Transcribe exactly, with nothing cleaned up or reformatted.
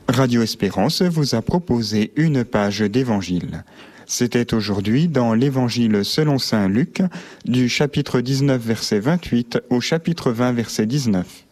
Radio Espérance vous a proposé une page d'évangile. C'était aujourd'hui dans l'évangile selon saint Luc, du chapitre dix-neuf verset vingt-huit au chapitre vingt verset dix-neuf.